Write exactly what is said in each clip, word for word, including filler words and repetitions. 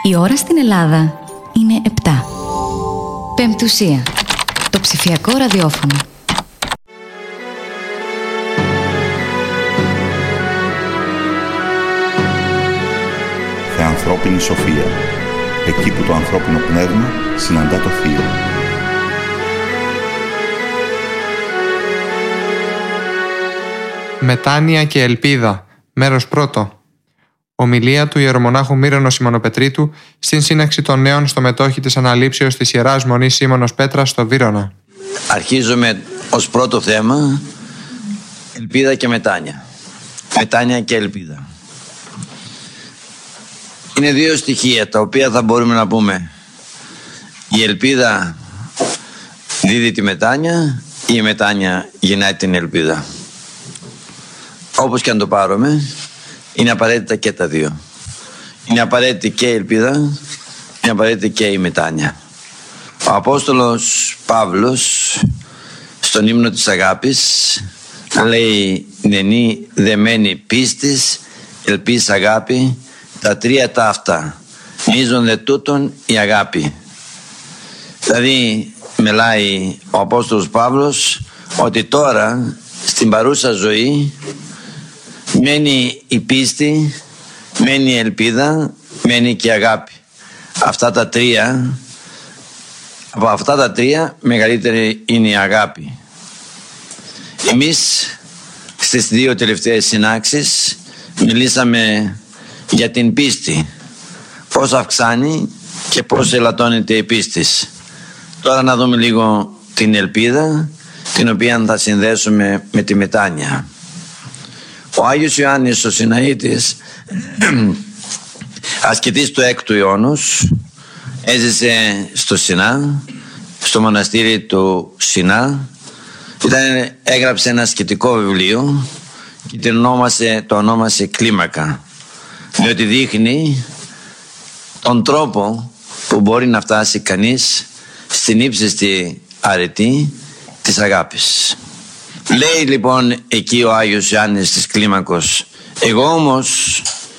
Η ώρα στην Ελλάδα είναι επτά. Πεμπτουσία. Το ψηφιακό ραδιόφωνο. Θεανθρώπινη σοφία. Εκεί που το ανθρώπινο πνεύμα συναντά το θείο. Μετάνοια και ελπίδα. Μέρος πρώτο. Ομιλία του ιερομονάχου Μύρονος Σιμωνοπετρίτου στην σύναξη των νέων στο μετόχι της αναλήψεως της Ιεράς Μονής Σίμωνος Πέτρας στο Βύρωνα. Αρχίζουμε ως πρώτο θέμα ελπίδα και μετάνοια. Μετάνοια και ελπίδα. Είναι δύο στοιχεία τα οποία θα μπορούμε να πούμε. Η ελπίδα δίδει τη μετάνοια ή η μετάνοια γεννάει την ελπίδα. Όπως και αν το πάρουμε, είναι απαραίτητα και τα δύο. Είναι απαραίτητη και η ελπίδα, είναι απαραίτητη και η μετάνοια. Ο Απόστολος Παύλος στον ύμνο της αγάπης λέει «Νενή δεμένη πίστης, ελπίς αγάπη, τα τρία ταύτα, μείζον δε τούτον η αγάπη». Δηλαδή μιλάει ο Απόστολος Παύλος ότι τώρα στην παρούσα ζωή μένει η πίστη, μένει η ελπίδα, μένει και η αγάπη. Αυτά τα τρία, από αυτά τα τρία μεγαλύτερη είναι η αγάπη. Εμείς στις δύο τελευταίες συνάξεις μιλήσαμε για την πίστη, πώς αυξάνει και πώς ελαττώνεται η πίστη. Τώρα να δούμε λίγο την ελπίδα, την οποία θα συνδέσουμε με τη μετάνοια. Ο Άγιος Ιωάννης ο Σιναήτης, ασκητής του έκτου αιώνος, έζησε στο Σινά, στο μοναστήρι του Σινά. Ήταν, έγραψε ένα ασκητικό βιβλίο και το ονόμασε, το ονόμασε Κλίμακα, διότι δείχνει τον τρόπο που μπορεί να φτάσει κανείς στην ύψιστη αρετή της αγάπης. Λέει λοιπόν εκεί ο Άγιος Ιωάννης της Κλίμακος, εγώ όμως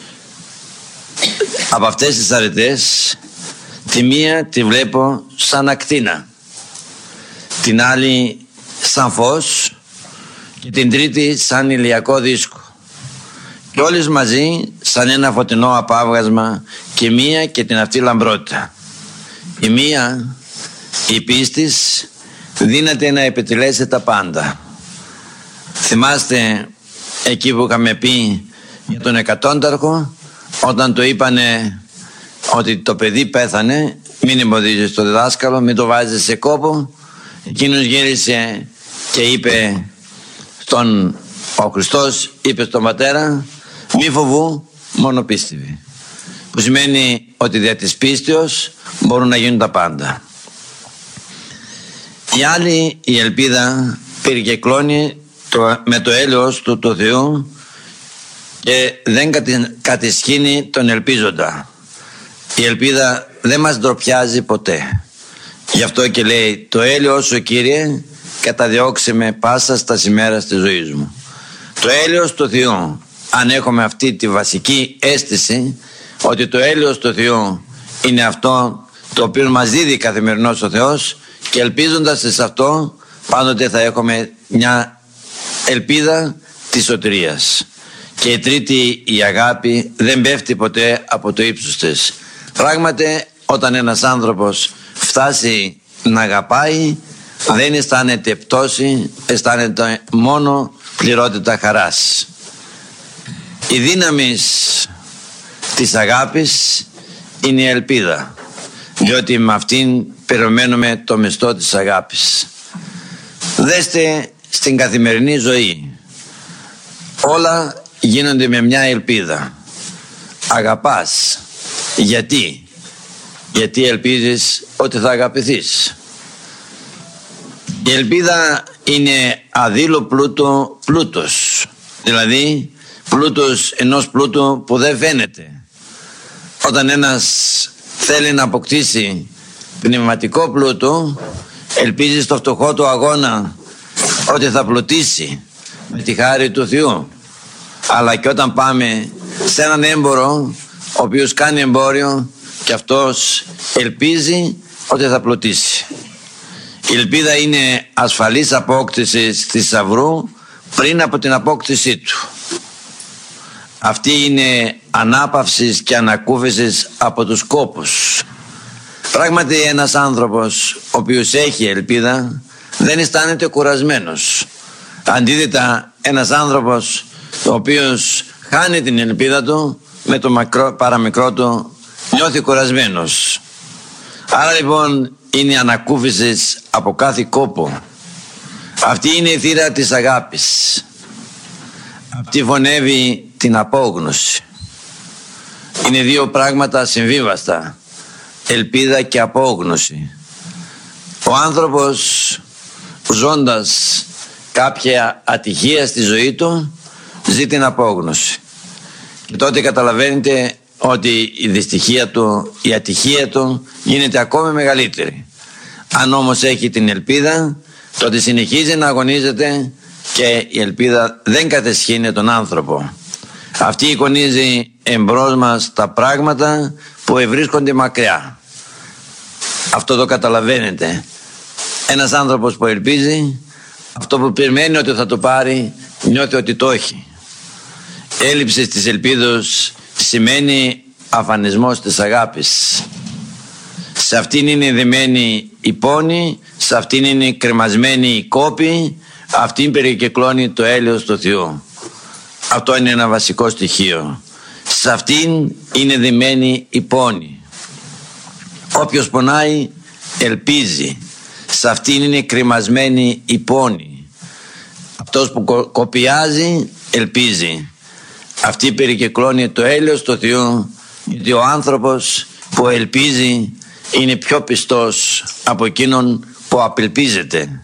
από αυτές τις αρετές τη μία τη βλέπω σαν ακτίνα, την άλλη σαν φως και την τρίτη σαν ηλιακό δίσκο και όλες μαζί σαν ένα φωτεινό απάβγασμα και μία και την αυτή λαμπρότητα. Η μία, η πίστης, δύναται να επιτελέσει τα πάντα. Θυμάστε εκεί που είχαμε πει για τον εκατόνταρχο, όταν το είπανε ότι το παιδί πέθανε, μην εμποδίζεις το διδάσκαλο, μην το βάζεις σε κόπο. Εκείνος γύρισε και είπε στον, ο Χριστός είπε στον πατέρα, μη φοβού, μόνο πίστευε. Που σημαίνει ότι δια της πίστεως μπορούν να γίνουν τα πάντα. Η άλλη, η ελπίδα, περικεκλώνει το, με το έλεος του του Θεού και δεν κατησχύνει τον ελπίζοντα. Η ελπίδα δεν μας ντροπιάζει ποτέ. Γι' αυτό και λέει, το έλεος σου Κύριε καταδιώξε με πάσα στα ημέρα της ζωής μου. Το έλεος του Θεού, αν έχουμε αυτή τη βασική αίσθηση ότι το έλεος του Θεού είναι αυτό το οποίο μας δίδει καθημερινώς ο Θεός, και ελπίζοντας σε αυτό πάντοτε θα έχουμε μια ελπίδα της σωτηρίας. Και η τρίτη, η αγάπη, δεν πέφτει ποτέ από το ύψος της. Πράγματι, όταν ένας άνθρωπος φτάσει να αγαπάει, δεν αισθάνεται πτώση, αισθάνεται μόνο πληρότητα χαράς. Η δύναμη της αγάπης είναι η ελπίδα, διότι με αυτήν περιμένουμε το μεστό της αγάπης. Δέστε στην καθημερινή ζωή, όλα γίνονται με μια ελπίδα. Αγαπάς. Γιατί? Γιατί ελπίζεις ότι θα αγαπηθείς. Η ελπίδα είναι αδήλω πλούτο πλούτος, δηλαδή πλούτος ενός πλούτου που δεν φαίνεται. Όταν ένας θέλει να αποκτήσει πνευματικό πλούτο, ελπίζει στο φτωχό του αγώνα ότι θα πλουτίσει με τη χάρη του Θεού. Αλλά και όταν πάμε σε έναν έμπορο ο οποίος κάνει εμπόριο, και αυτός ελπίζει ότι θα πλουτίσει. Η ελπίδα είναι ασφαλής απόκτησης θησαυρού πριν από την απόκτησή του. Αυτή είναι ανάπαυσης και ανακούφισης από τους κόπους. Πράγματι ένας άνθρωπος ο οποίος έχει ελπίδα δεν αισθάνεται κουρασμένος. Αντίθετα, ένας άνθρωπος ο οποίος χάνει την ελπίδα του με το μακρό, παραμικρό του νιώθει κουρασμένος. Άρα λοιπόν είναι ανακούφισης από κάθε κόπο. Αυτή είναι η θύρα της αγάπης. Αυτή φωνεύει την απόγνωση. Είναι δύο πράγματα συμβίβαστα. Ελπίδα και απόγνωση. Ο άνθρωπος ζώντας κάποια ατυχία στη ζωή του ζει την απόγνωση. Και τότε καταλαβαίνετε ότι η δυστυχία του, η ατυχία του γίνεται ακόμη μεγαλύτερη. Αν όμως έχει την ελπίδα, τότε συνεχίζει να αγωνίζεται και η ελπίδα δεν κατεσχύνει τον άνθρωπο. Αυτή εικονίζει εμπρός μας τα πράγματα που ευρίσκονται μακριά. Αυτό το καταλαβαίνετε. Ένας άνθρωπος που ελπίζει, αυτό που περιμένει ότι θα το πάρει, νιώθει ότι το έχει. Έλλειψη της ελπίδος σημαίνει αφανισμός της αγάπης. Σε αυτήν είναι δεμένη η πόνη, σε αυτήν είναι κρεμασμένη η κόπη, αυτήν περικυκλώνει το έλεος του Θεού. Αυτό είναι ένα βασικό στοιχείο. Σε αυτήν είναι δεμένη η πόνη. Όποιος πονάει ελπίζει. Σε αυτήν είναι κρεμασμένη η πόνη. Αυτός που κο- κοπιάζει ελπίζει. Αυτή περικυκλώνει το έλεος του Θεού, γιατί ο άνθρωπος που ελπίζει είναι πιο πιστός από εκείνον που απελπίζεται.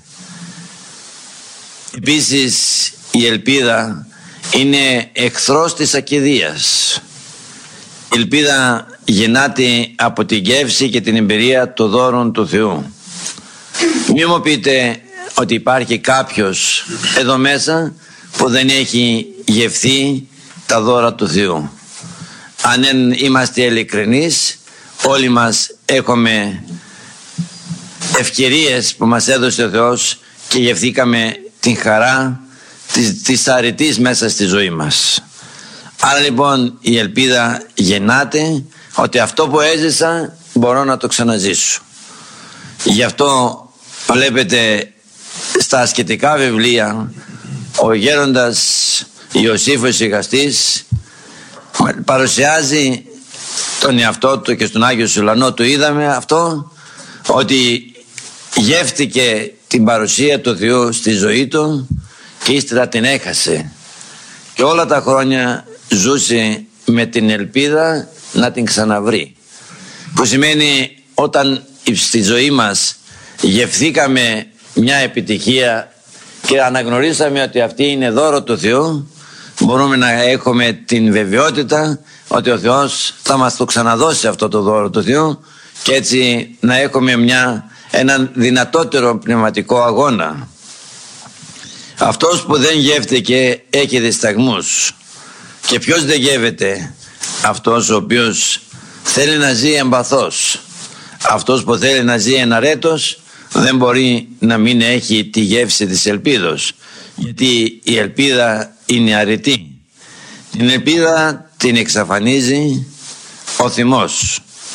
Επίσης η ελπίδα είναι εχθρός της ακηδείας. Η ελπίδα γεννάται από την γεύση και την εμπειρία των δώρων του Θεού. Μη μου πείτε ότι υπάρχει κάποιος εδώ μέσα που δεν έχει γευθεί τα δώρα του Θεού. Αν είμαστε ειλικρινείς, όλοι μας έχουμε ευκαιρίες που μας έδωσε ο Θεός και γευθήκαμε την χαρά της, της αρετής μέσα στη ζωή μας. Άρα λοιπόν η ελπίδα γεννάται ότι αυτό που έζησα μπορώ να το ξαναζήσω. Γι' αυτό βλέπετε στα ασκητικά βιβλία ο γέροντας Ιωσήφος Σιγαστής παρουσιάζει τον εαυτό του και στον Άγιο Σουλανό του είδαμε αυτό, ότι γεύτηκε την παρουσία του Θεού στη ζωή του και ύστερα την έχασε και όλα τα χρόνια ζούσε με την ελπίδα να την ξαναβρει, που σημαίνει όταν στη ζωή μας γευθήκαμε μια επιτυχία και αναγνωρίσαμε ότι αυτή είναι δώρο του Θεού, μπορούμε να έχουμε την βεβαιότητα ότι ο Θεός θα μας το ξαναδώσει αυτό το δώρο του Θεού και έτσι να έχουμε μια, έναν δυνατότερο πνευματικό αγώνα. Αυτός που δεν γεύτηκε έχει δισταγμούς. Και ποιος δεν γεύεται? Αυτός ο οποίος θέλει να ζει εμπαθώς. Αυτός που θέλει να ζει εναρέτως δεν μπορεί να μην έχει τη γεύση της ελπίδος, γιατί η ελπίδα είναι αρετή. Την ελπίδα την εξαφανίζει ο θυμός.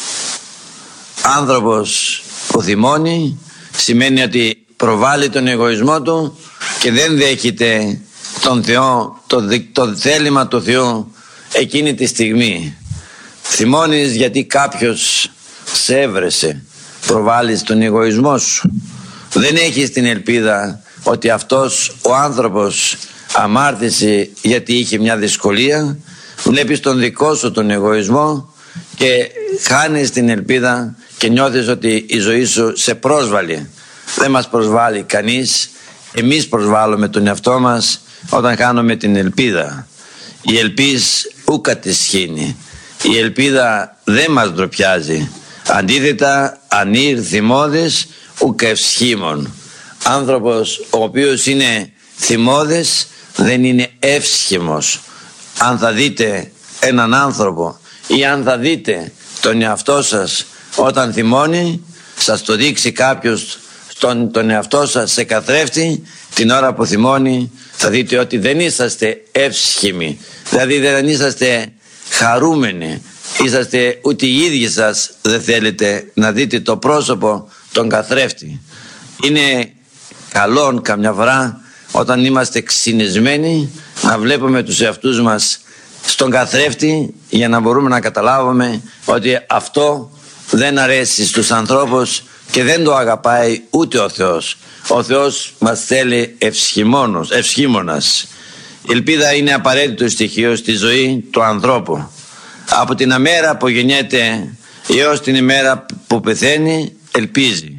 Άνθρωπος που θυμώνει σημαίνει ότι προβάλλει τον εγωισμό του και δεν δέχεται τον Θεό, το, το θέλημα του Θεού εκείνη τη στιγμή. Θυμώνεις γιατί κάποιος σε έβρεσε, προβάλλεις τον εγωισμό σου. Δεν έχεις την ελπίδα ότι αυτός ο άνθρωπος αμάρτησε γιατί είχε μια δυσκολία. Βλέπεις τον δικό σου τον εγωισμό και χάνεις την ελπίδα και νιώθεις ότι η ζωή σου σε πρόσβαλε. Δεν μας προσβάλλει κανείς. Εμείς προσβάλλουμε τον εαυτό μας όταν χάνουμε την ελπίδα. Η ελπίς ούκα τη σχήνει. Η ελπίδα δεν μας ντροπιάζει. Αντίθετα, ανήρ θυμώδες ούκα ευσχήμων. Άνθρωπος ο οποίος είναι θυμώδες δεν είναι εύσχημος. Αν θα δείτε έναν άνθρωπο ή αν θα δείτε τον εαυτό σας όταν θυμώνει, σας το δείξει κάποιος τον, τον εαυτό σας σε καθρέφτη, την ώρα που θυμώνει θα δείτε ότι δεν είσαστε εύσχυμοι, δηλαδή δεν είσαστε χαρούμενοι, είσαστε ούτε οι ίδιοι σας δεν θέλετε να δείτε το πρόσωπο τον καθρέφτη. Είναι καλό καμιά φορά όταν είμαστε ξυνισμένοι να βλέπουμε τους εαυτούς μας στον καθρέφτη, για να μπορούμε να καταλάβουμε ότι αυτό δεν αρέσει στους ανθρώπους και δεν το αγαπάει ούτε ο Θεός. Ο Θεός μας θέλει ευσχήμονος, ευσχήμονας. Η ελπίδα είναι απαραίτητο στοιχείο στη ζωή του ανθρώπου. Από την ημέρα που γεννιέται έως την ημέρα που πεθαίνει ελπίζει.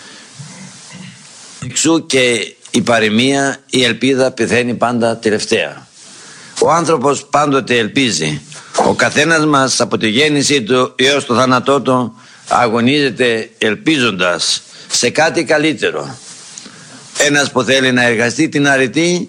Εξού και η παροιμία, η ελπίδα πεθαίνει πάντα τελευταία. Ο άνθρωπος πάντοτε ελπίζει. Ο καθένας μας από τη γέννησή του έως το θάνατό του αγωνίζεται ελπίζοντας σε κάτι καλύτερο. Ένας που θέλει να εργαστεί την αρετή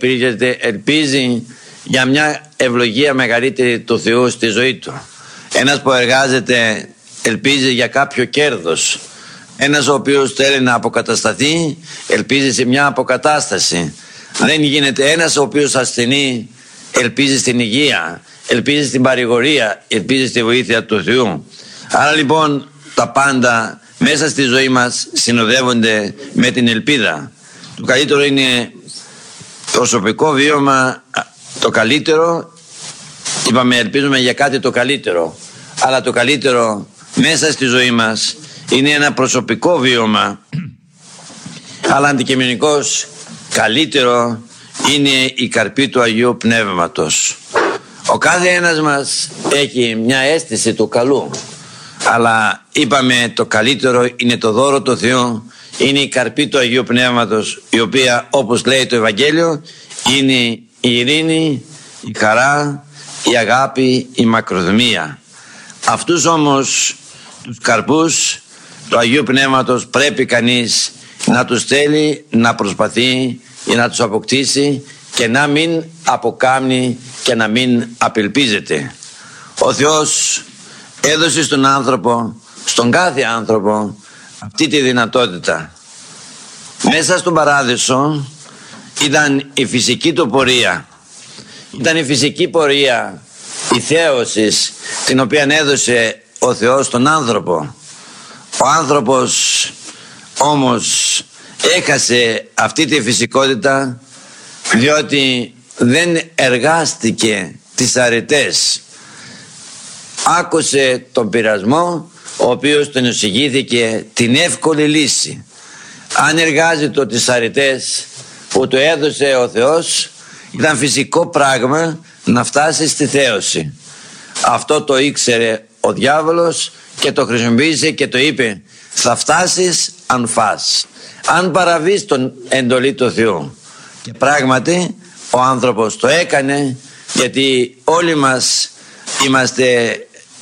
ελπίζει για μια ευλογία μεγαλύτερη του Θεού στη ζωή του. Ένας που εργάζεται ελπίζει για κάποιο κέρδος. Ένας ο οποίος θέλει να αποκατασταθεί ελπίζει σε μια αποκατάσταση. Δεν γίνεται. Ένας ο οποίος ασθενεί ελπίζει στην υγεία, ελπίζει στην παρηγορία, ελπίζει στη βοήθεια του Θεού. Άρα λοιπόν τα πάντα μέσα στη ζωή μας συνοδεύονται με την ελπίδα. Το καλύτερο είναι προσωπικό βίωμα, το καλύτερο, είπαμε ελπίζουμε για κάτι το καλύτερο, αλλά το καλύτερο μέσα στη ζωή μας είναι ένα προσωπικό βίωμα, αλλά αντικειμενικώς καλύτερο είναι η καρπή του Αγίου Πνεύματος. Ο κάθε ένας μας έχει μια αίσθηση του καλού, αλλά είπαμε το καλύτερο είναι το δώρο του Θεού, είναι η καρπή του Αγίου Πνεύματος, η οποία όπως λέει το Ευαγγέλιο είναι η ειρήνη, η χαρά, η αγάπη, η μακροθυμία. Αυτούς όμως τους καρπούς του Αγίου Πνεύματος πρέπει κανείς να τους θέλει, να προσπαθεί για να τους αποκτήσει και να μην αποκάμνει και να μην απελπίζεται. Ο Θεός έδωσε στον άνθρωπο, στον κάθε άνθρωπο, αυτή τη δυνατότητα. Μέσα στον παράδεισο ήταν η φυσική του πορεία. Ήταν η φυσική πορεία, η θέωσης, την οποία έδωσε ο Θεός στον άνθρωπο. Ο άνθρωπος όμως έχασε αυτή τη φυσικότητα διότι δεν εργάστηκε τις αρετές. Άκουσε τον πειρασμό, ο οποίος τον εισηγήθηκε την εύκολη λύση. Αν εργάζεται τις αρετές που του έδωσε ο Θεός, ήταν φυσικό πράγμα να φτάσει στη θέωση. Αυτό το ήξερε ο διάβολος και το χρησιμοποίησε και το είπε: θα φτάσεις αν φας, αν παραβείς τον εντολή του Θεού. Και πράγματι ο άνθρωπος το έκανε, γιατί όλοι μας είμαστε,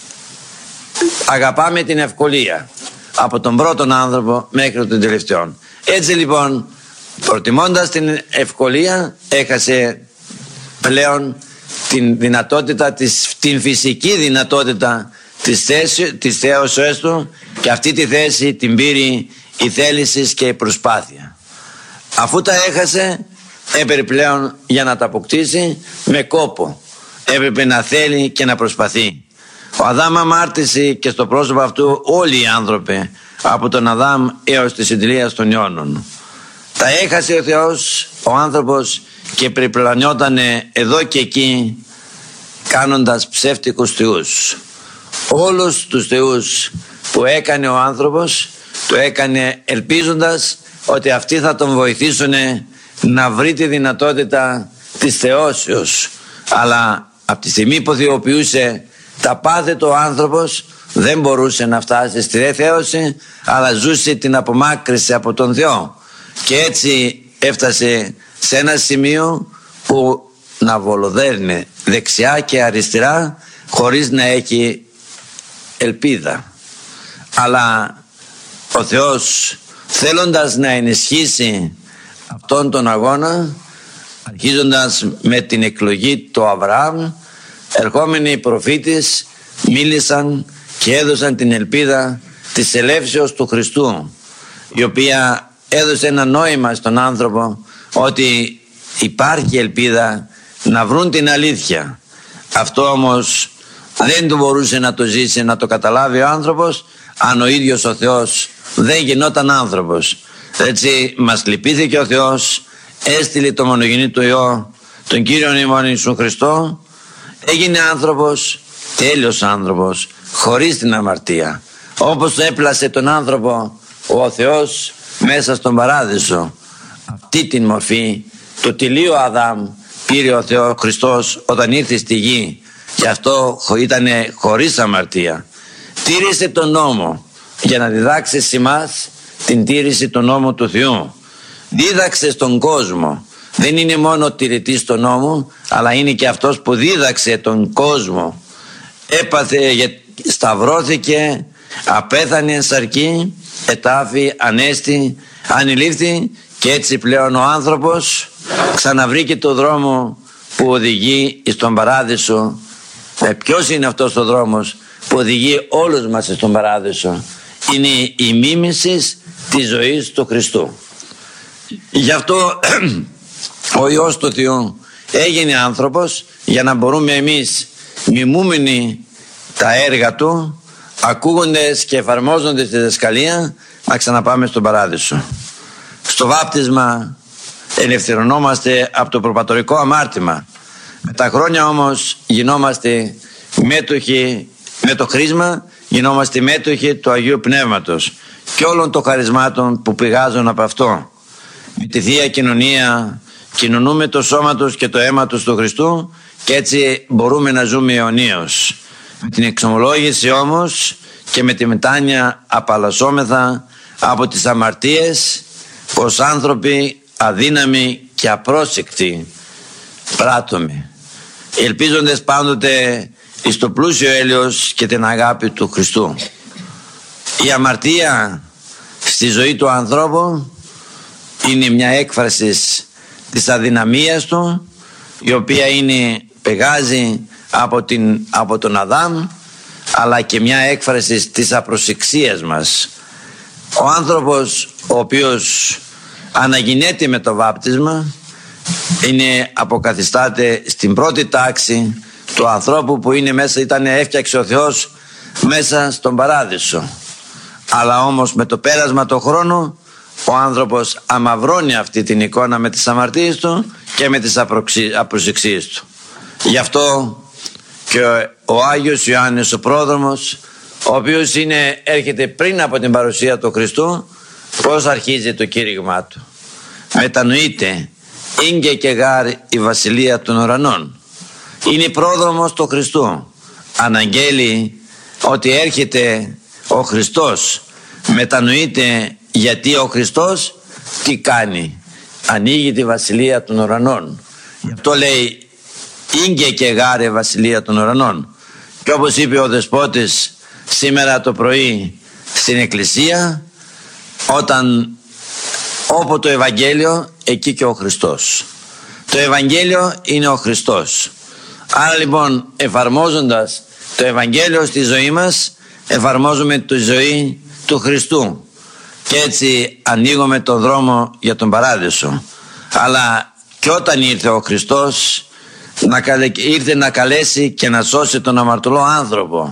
αγαπάμε την ευκολία, από τον πρώτον άνθρωπο μέχρι τον τελευταίο. Έτσι λοιπόν, προτιμώντας την ευκολία, έχασε πλέον την δυνατότητα, της, την φυσική δυνατότητα της, θέση, της θέωσης του, και αυτή τη θέση την πήρε η θέληση και η προσπάθεια. Αφού τα έχασε, έπρεπε πλέον για να τα αποκτήσει με κόπο. Έπρεπε να θέλει και να προσπαθεί. Ο Αδάμ αμάρτησε και στο πρόσωπο αυτού όλοι οι άνθρωποι, από τον Αδάμ έως τη συντηρία των αιώνων. Τα έχασε ο Θεός, ο άνθρωπος, και περιπλανιότανε εδώ και εκεί κάνοντας ψεύτικους θεούς. Όλους τους θεούς που έκανε ο άνθρωπος, το έκανε ελπίζοντας ότι αυτοί θα τον βοηθήσουν να βρει τη δυνατότητα της θεώσεως. Αλλά από τη στιγμή που θεοποιούσε τα πάθη του ο άνθρωπος, δεν μπορούσε να φτάσει στη θέωση, αλλά ζούσε την απομάκρυση από τον Θεό. Και έτσι έφτασε σε ένα σημείο που να βολοδέρνει δεξιά και αριστερά χωρίς να έχει ελπίδα. Αλλά ο Θεός, θέλοντας να ενισχύσει αυτόν τον αγώνα, αρχίζοντας με την εκλογή του Αβραάμ, ερχόμενοι οι προφήτες μίλησαν και έδωσαν την ελπίδα της ελεύσεως του Χριστού, η οποία έδωσε ένα νόημα στον άνθρωπο ότι υπάρχει ελπίδα να βρουν την αλήθεια. Αυτό όμως δεν το μπορούσε να το ζήσει, να το καταλάβει ο άνθρωπος, αν ο ίδιος ο Θεός δεν γινόταν άνθρωπος. Έτσι μας λυπήθηκε ο Θεός, έστειλε το μονογεννήτο Υιό, τον Κύριον ημών Ιησού Χριστό, έγινε άνθρωπος, τέλειος άνθρωπος, χωρίς την αμαρτία. Όπως έπλασε τον άνθρωπο ο Θεός μέσα στον παράδεισο, αυτή την μορφή, το τελείο Αδάμ, πήρε ο Θεός Χριστός όταν ήρθε στη γη, και αυτό ήταν χωρίς αμαρτία. Τήρησε τον νόμο για να διδάξει σε εμάς την τήρηση του νόμου του Θεού. Δίδαξε στον κόσμο. Δεν είναι μόνο τηρητής του νόμου, αλλά είναι και αυτός που δίδαξε τον κόσμο. Έπαθε, σταυρώθηκε, απέθανε εν σαρκή, ετάφη, ανέστη, ανηλήφθη, και έτσι πλέον ο άνθρωπος ξαναβρήκε το δρόμο που οδηγεί στον παράδεισο. Ε, ποιος είναι αυτός ο δρόμος που οδηγεί όλους μας στον παράδεισο? Είναι η μίμηση της ζωής του Χριστού. Γι' αυτό ο Υιός του Θεού έγινε άνθρωπος, για να μπορούμε εμείς, μιμούμενοι τα έργα Του, ακούγοντες και εφαρμόζοντες τη διδασκαλία, να ξαναπάμε στον παράδεισο. Στο βάπτισμα ελευθερωνόμαστε από το προπατορικό αμάρτημα. Με τα χρόνια όμως γινόμαστε μέτοχοι, με το χρήσμα γινόμαστε μέτοχοι του Αγίου Πνεύματος και όλων των χαρισμάτων που πηγάζουν από αυτό. Με τη Θεία Κοινωνία κοινωνούμε το σώμα Του και το αίμα Του του Χριστού, και έτσι μπορούμε να ζούμε αιωνίως. Με την εξομολόγηση όμως και με τη μετάνοια απαλλασσόμεθα από τις αμαρτίες ως άνθρωποι αδύναμοι και απρόσεκτοι πράττουμε, ελπίζοντες πάντοτε εις το πλούσιο έλεος και την αγάπη του Χριστού. Η αμαρτία στη ζωή του ανθρώπου είναι μια έκφραση της αδυναμίας του, η οποία είναι, πεγάζει από, την, από τον Αδάμ, αλλά και μια έκφραση της απροσεξίας μας. Ο άνθρωπος ο οποίος αναγεννιέται με το βάπτισμα είναι, αποκαθιστάται στην πρώτη τάξη του ανθρώπου που είναι μέσα, ήταν έφτιαξε ο Θεός μέσα στον παράδεισο. Αλλά όμως με το πέρασμα του χρόνου ο άνθρωπος αμαυρώνει αυτή την εικόνα με τις αμαρτίες του και με τις απροσεξίες του. Γι' αυτό και ο Άγιος Ιωάννης ο πρόδρομος, ο οποίος είναι, έρχεται πριν από την παρουσία του Χριστού, πώς αρχίζει το κήρυγμά του? Μετανοείται, ήγγε και γάρ η βασιλεία των ουρανών. Είναι πρόδρομος του Χριστού. Αναγγέλει ότι έρχεται ο Χριστός. Μετανοείται γιατί ο Χριστός τι κάνει? Ανοίγει τη βασιλεία των ουρανών. Γι' αυτό λέει ήγγε και γάρ η βασιλεία των ουρανών. Και όπως είπε ο Δεσπότης σήμερα το πρωί στην Εκκλησία, όταν όπου το Ευαγγέλιο, εκεί και ο Χριστός. Το Ευαγγέλιο είναι ο Χριστός. Άρα λοιπόν, εφαρμόζοντας το Ευαγγέλιο στη ζωή μας, εφαρμόζουμε τη ζωή του Χριστού, και έτσι ανοίγουμε τον δρόμο για τον παράδεισο. Αλλά και όταν ήρθε ο Χριστός, να καλε... ήρθε να καλέσει και να σώσει τον αμαρτωλό άνθρωπο.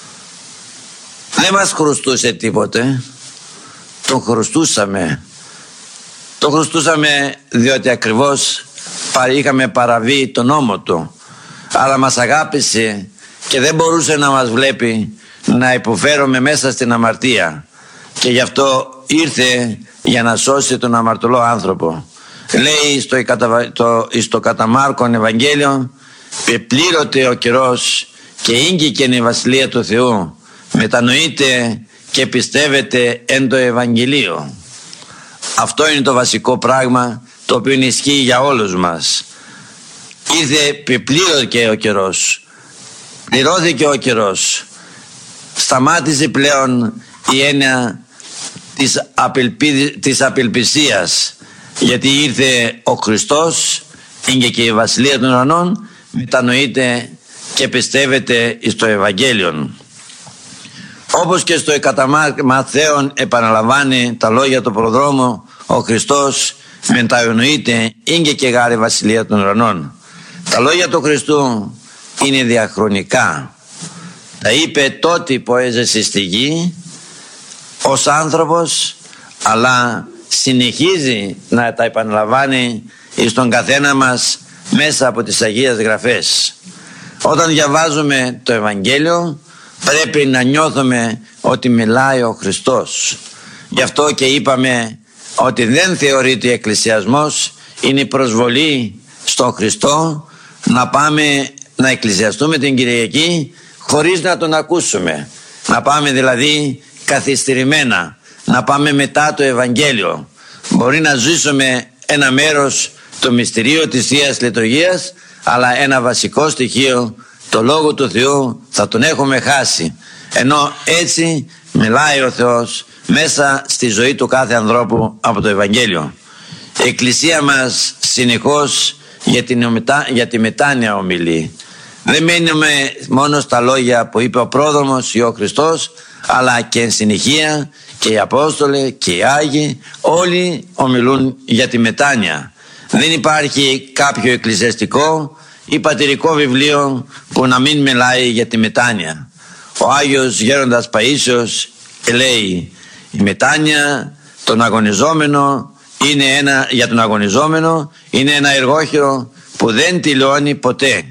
Δεν μας χρωστούσε τίποτε, τον χρωστούσαμε. Το χρωστούσαμε διότι ακριβώς είχαμε παραβεί τον νόμο Του, αλλά μας αγάπησε και δεν μπορούσε να μας βλέπει να υποφέρουμε μέσα στην αμαρτία, και γι' αυτό ήρθε για να σώσει τον αμαρτωλό άνθρωπο. Λέει στο, το, στο κατά Μάρκον Ευαγγέλιο, πεπλήρωται ο καιρός και ήγγηκε η βασιλεία του Θεού, μετανοείτε και πιστεύετε εν το Ευαγγελίο. Αυτό είναι το βασικό πράγμα, το οποίο ισχύει για όλους μας. Ήρθε, πεπλήρωται ο καιρός, πληρώθηκε ο καιρός, σταμάτησε πλέον η έννοια της, απελπι... της απελπισίας, γιατί ήρθε ο Χριστός, είναι και η βασιλεία των ουρανών, μετανοείτε και πιστεύετε στο Ευαγγέλιο. Όπως και στο κατά Ματθαίον επαναλαμβάνει τα λόγια του προδρόμου, ο Χριστός μετανοείται ήγγε και γάρε βασιλεία των ουρανών. Τα λόγια του Χριστού είναι διαχρονικά. Τα είπε τότε που έζησε στη γη ως άνθρωπος, αλλά συνεχίζει να τα επαναλαμβάνει στον καθένα μας μέσα από τις Αγίες Γραφές. Όταν διαβάζουμε το Ευαγγέλιο πρέπει να νιώθουμε ότι μιλάει ο Χριστός. Γι' αυτό και είπαμε ότι δεν θεωρείται εκκλησιασμός, είναι η προσβολή στον Χριστό να πάμε να εκκλησιαστούμε την Κυριακή χωρίς να τον ακούσουμε. Να πάμε δηλαδή καθυστερημένα, να πάμε μετά το Ευαγγέλιο. Μπορεί να ζήσουμε ένα μέρος το μυστηρίο της Θείας Λειτουργίας, αλλά ένα βασικό στοιχείο, το Λόγο του Θεού, θα τον έχουμε χάσει. Ενώ έτσι μιλάει ο Θεός μέσα στη ζωή του κάθε ανθρώπου από το Ευαγγέλιο. Η Εκκλησία μας συνεχώς για, την, για τη μετάνοια ομιλεί. Δεν μένουμε μόνο στα λόγια που είπε ο πρόδρομος ή ο Χριστός, αλλά και εν συνεχεία και οι Απόστολοι και οι Άγιοι όλοι ομιλούν για τη μετάνοια. Δεν υπάρχει κάποιο εκκλησιαστικό ή πατηρικό βιβλίο που να μην μιλάει για τη μετάνοια. Ο Άγιος Γέροντας Παΐσιος λέει: η μετάνοια τον αγωνιζόμενο είναι ένα, για τον αγωνιζόμενο είναι ένα εργόχειρο που δεν τελειώνει ποτέ.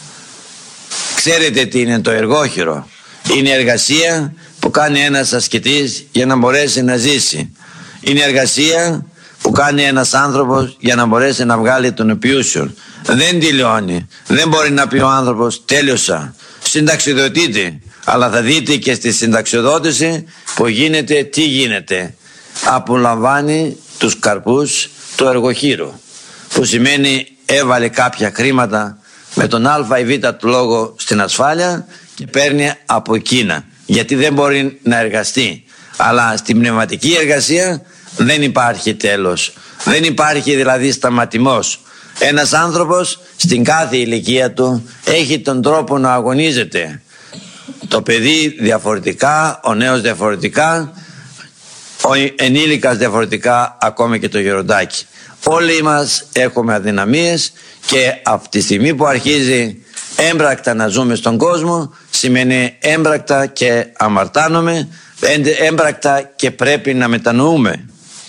Ξέρετε τι είναι το εργόχειρο? Είναι εργασία που κάνει ένας ασκητής για να μπορέσει να ζήσει. Είναι εργασία που κάνει ένας άνθρωπος για να μπορέσει να βγάλει τον επιούσιο. Δεν τελειώνει. Δεν μπορεί να πει ο άνθρωπος τέλειωσα. Συνταξιοδοτείται. Αλλά θα δείτε και στη συνταξιοδότηση που γίνεται, τι γίνεται. Απολαμβάνει τους καρπούς του εργοχείρου. Που σημαίνει έβαλε κάποια χρήματα με τον α ή β του λόγο στην ασφάλεια και παίρνει από εκείνα. Γιατί δεν μπορεί να εργαστεί. Αλλά στην πνευματική εργασία δεν υπάρχει τέλος. Δεν υπάρχει δηλαδή σταματημός. Ένας άνθρωπος στην κάθε ηλικία του έχει τον τρόπο να αγωνίζεται. Το παιδί διαφορετικά, ο νέος διαφορετικά, ο ενήλικας διαφορετικά, ακόμη και το γεροντάκι. Όλοι μας έχουμε αδυναμίες και από τη στιγμή που αρχίζει έμπρακτα να ζούμε στον κόσμο, σημαίνει έμπρακτα και αμαρτάνομαι, έμπρακτα και πρέπει να μετανοούμε.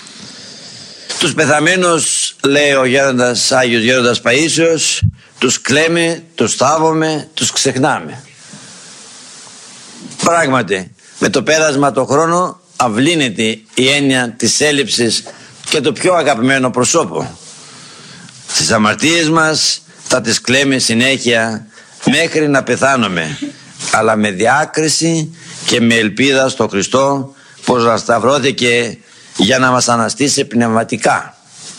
Τους πεθαμένους, λέει ο γέροντας, Άγιος Γέροντας Παΐσιος, τους κλαίμε, τους θάβουμε, τους ξεχνάμε. Πράγματι, με το πέρασμα του χρόνου αυλύνεται η έννοια της έλλειψης και το πιο αγαπημένο προσώπου. Τις αμαρτίες μας θα τις κλαίμε συνέχεια μέχρι να πεθάνουμε, αλλά με διάκριση και με ελπίδα στο Χριστό, πως να σταυρώθηκε για να μας αναστήσει πνευματικά.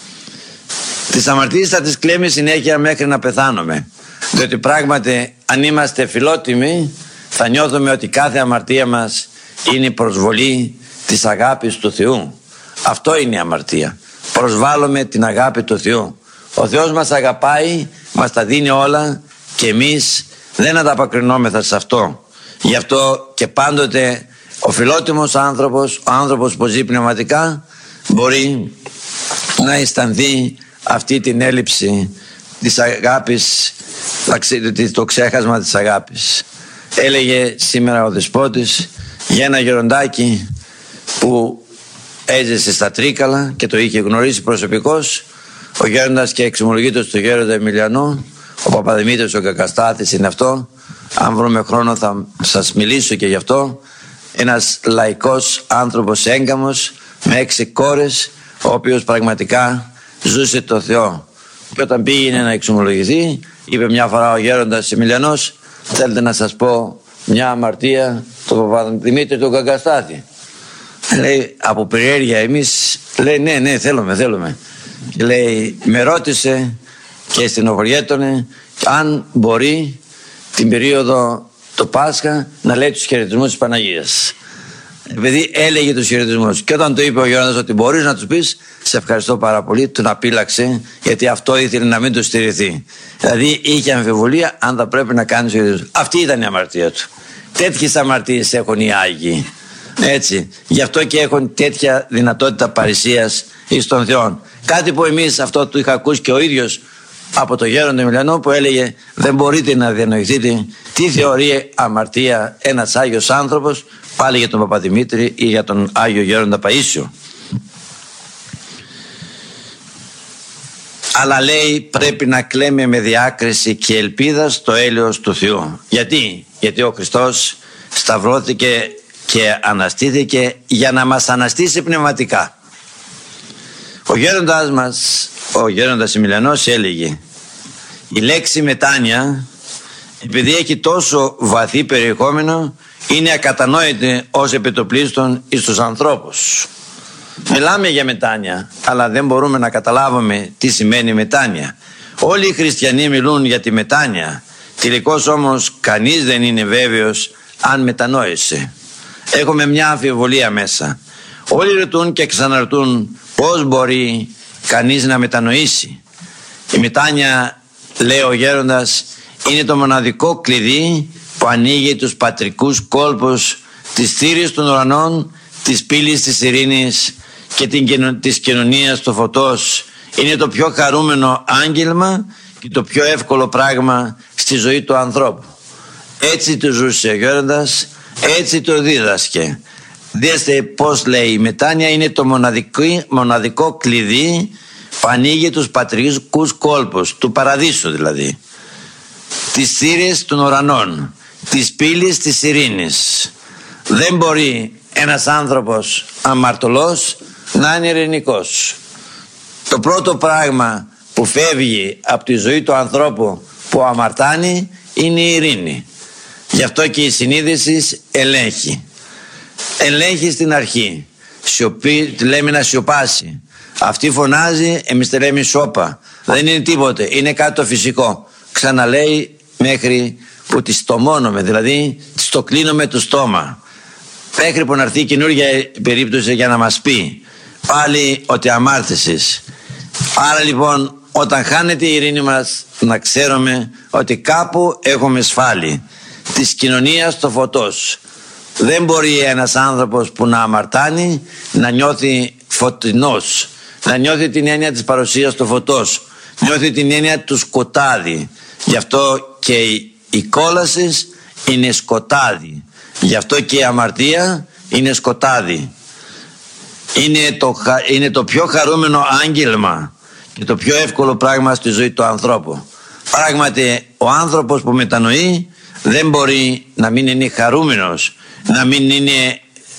Τις αμαρτίες θα τις κλαίμε συνέχεια μέχρι να πεθάνουμε, διότι πράγματι αν είμαστε φιλότιμοι θα νιώθουμε ότι κάθε αμαρτία μας είναι η προσβολή της αγάπης του Θεού. Αυτό είναι η αμαρτία. Προσβάλλουμε την αγάπη του Θεού. Ο Θεός μας αγαπάει, μας τα δίνει όλα και εμείς δεν ανταποκρινόμεθα σε αυτό. Γι' αυτό και πάντοτε ο φιλότιμος άνθρωπος, ο άνθρωπος που ζει πνευματικά, μπορεί να αισθανθεί αυτή την έλλειψη της αγάπης, το ξέχασμα της αγάπης. Έλεγε σήμερα ο Δεσπότης για ένα γεροντάκι που έζησε στα Τρίκαλα και το είχε γνωρίσει προσωπικώς, ο γέροντας και εξομολογήτως του γέροντα Εμιλιανού, ο Παπαδημήτρης ο Κακαστάθης είναι αυτό. Αν βρούμε χρόνο θα σας μιλήσω και γι' αυτό. Ένας λαϊκός άνθρωπος έγκαμος με έξι κόρες, ο οποίος πραγματικά ζούσε το Θεό. Και όταν πήγαινε να εξομολογηθεί, είπε μια φορά ο γέροντας Εμιλιανός: θέλετε να σας πω μια αμαρτία του Παπαδημήτρη του Κακαστάθη? Λέει από περιέργεια εμείς, λέει ναι ναι θέλουμε θέλουμε. Και λέει με ρώτησε και στενοχωριέτωνε αν μπορεί την περίοδο το Πάσχα να λέει τους χαιρετισμούς της Παναγίας. Επειδή έλεγε τους χαιρετισμούς και όταν το είπε ο Γιώργος ότι μπορείς να τους πεις σε ευχαριστώ πάρα πολύ, τον απείλαξε γιατί αυτό ήθελε να μην του στηριχθεί. Δηλαδή είχε αμφιβολία αν θα πρέπει να κάνει τους χαιρετισμούς. Αυτή ήταν η αμαρτία του. Τέτοιες αμαρτίες έχουν οι Άγιοι. Έτσι. Γι' αυτό και έχουν τέτοια δυνατότητα παρησίας εις τον Θεό. Κάτι που εμείς, αυτό το είχα ακούσει και ο ίδιος από το γέροντα Μιλανό, που έλεγε δεν μπορείτε να διανοηθείτε τι θεωρεί αμαρτία ένας Άγιος άνθρωπος, πάλι για τον Παπαδημήτρη ή για τον Άγιο Γέροντα Παΐσιο. Αλλά λέει πρέπει να κλαίμε με διάκριση και ελπίδα στο έλεος του Θεού. Γιατί? Γιατί ο Χριστός σταυρώθηκε και αναστήθηκε για να μας αναστήσει πνευματικά. Ο γέροντας μας, ο γέροντας Εμιλιανός, έλεγε η λέξη μετάνοια, επειδή έχει τόσο βαθύ περιεχόμενο, είναι ακατανόητη ως επιτοπλίστων εις τους ανθρώπους. Μιλάμε για μετάνοια, αλλά δεν μπορούμε να καταλάβουμε τι σημαίνει μετάνοια. Όλοι οι χριστιανοί μιλούν για τη μετάνοια. Τελικώς όμως κανείς δεν είναι βέβαιος αν μετανόησε. Έχουμε μια αμφιβολία μέσα. Όλοι ρωτούν και ξαναρωτούν πώς μπορεί κανείς να μετανοήσει. Η μετάνοια, λέει ο γέροντας, είναι το μοναδικό κλειδί που ανοίγει τους πατρικούς κόλπους της θύρης των ουρανών, της πύλης της ειρήνης και της κοινωνίας του φωτός. Είναι το πιο χαρούμενο άγγελμα και το πιο εύκολο πράγμα στη ζωή του ανθρώπου. Έτσι το ζούσε ο γέροντας, έτσι το δίδασκε. Δέστε πώς λέει, η μετάνοια είναι το μοναδικό, μοναδικό κλειδί που ανοίγει τους πατρικούς κόλπους του παραδείσου, δηλαδή της θύρης των ουρανών, της πύλης της ειρήνης. Δεν μπορεί ένας άνθρωπος αμαρτωλός να είναι ειρηνικός. Το πρώτο πράγμα που φεύγει από τη ζωή του ανθρώπου που αμαρτάνει είναι η ειρήνη. Γι' αυτό και η συνείδηση ελέγχει. Ελέγχει στην αρχή. Σιωπή, λέμε να σιωπάσει. Αυτή φωνάζει, εμείς τη λέμε σώπα. Δεν είναι τίποτε, είναι κάτι το φυσικό. Ξαναλέει μέχρι που τη στομώνουμε, δηλαδή τη το κλείνουμε το στόμα. Μέχρι που να έρθει καινούργια περίπτωση για να μας πει πάλι ότι αμάρτησες. Άρα λοιπόν όταν χάνεται η ειρήνη μας, να ξέρουμε ότι κάπου έχουμε σφάλει. Της κοινωνίας το φωτός. Δεν μπορεί ένας άνθρωπος που να αμαρτάνει να νιώθει φωτεινός, να νιώθει την έννοια της παρουσίας του φωτός, νιώθει την έννοια του σκοτάδι. Γι' αυτό και η κόλαση είναι σκοτάδι. Γι' αυτό και η αμαρτία είναι σκοτάδι. Είναι το, είναι το πιο χαρούμενο άγγελμα και το πιο εύκολο πράγμα στη ζωή του ανθρώπου. Πράγματι ο άνθρωπος που μετανοεί δεν μπορεί να μην είναι χαρούμενος, να μην, είναι,